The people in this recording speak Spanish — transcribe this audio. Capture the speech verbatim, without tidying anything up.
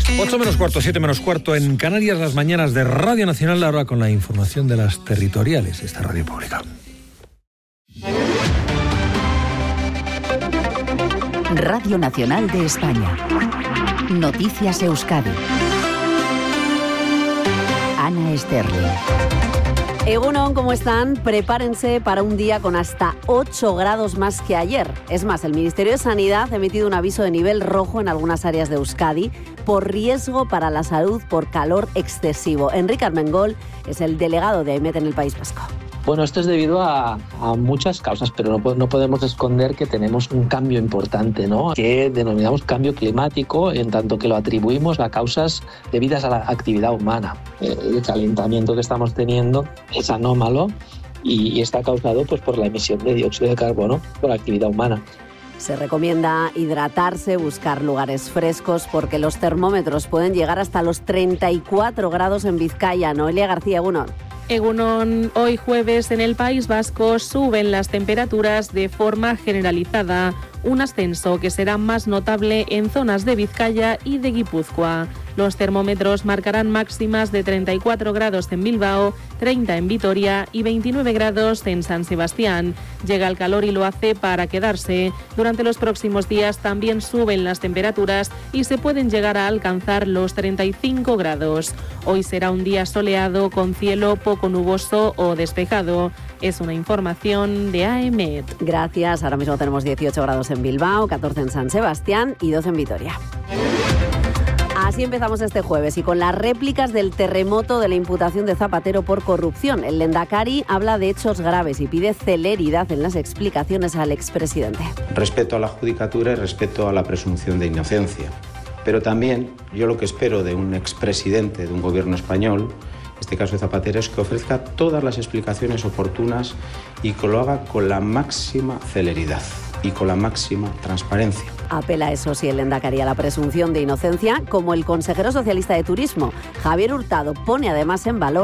ocho menos cuarto, siete menos cuarto en Canarias, las mañanas de Radio Nacional, ahora con la información de las territoriales, esta radio pública. Radio Nacional de España. Noticias Euskadi. Ana Esterling. Egunon, ¿cómo están? Prepárense para un día con hasta ocho grados más que ayer. Es más, el Ministerio de Sanidad ha emitido un aviso de nivel rojo en algunas áreas de Euskadi por riesgo para la salud por calor excesivo. Enrique Armengol es el delegado de AEMET en el País Vasco. Bueno, esto es debido a, a muchas causas, pero no, no podemos esconder que tenemos un cambio importante, ¿no? Que denominamos cambio climático, en tanto que lo atribuimos a causas debidas a la actividad humana. El calentamiento que estamos teniendo es anómalo y, y está causado pues, por la emisión de dióxido de carbono por la actividad humana. Se recomienda hidratarse, buscar lugares frescos, porque los termómetros pueden llegar hasta los treinta y cuatro grados en Vizcaya. Noelia García, uno. Egunon, hoy jueves en el País Vasco suben las temperaturas de forma generalizada, un ascenso que será más notable en zonas de Vizcaya y de Guipúzcoa. Los termómetros marcarán máximas de treinta y cuatro grados en Bilbao, treinta en Vitoria y veintinueve grados en San Sebastián. Llega el calor y lo hace para quedarse. Durante los próximos días también suben las temperaturas y se pueden llegar a alcanzar los treinta y cinco grados. Hoy será un día soleado con cielo poco nuboso o despejado. Es una información de AEMET. Gracias. Ahora mismo tenemos dieciocho grados en Bilbao, catorce en San Sebastián y doce en Vitoria. Así empezamos este jueves y con las réplicas del terremoto de la imputación de Zapatero por corrupción. El Lehendakari habla de hechos graves y pide celeridad en las explicaciones al expresidente. Respeto a la judicatura y respeto a la presunción de inocencia. Pero también yo lo que espero de un expresidente de un gobierno español, en este caso de Zapatero, es que ofrezca todas las explicaciones oportunas y que lo haga con la máxima celeridad y con la máxima transparencia. Apela, eso sí, el Lehendakari a la presunción de inocencia, como el consejero socialista de Turismo, Javier Hurtado, pone además en valor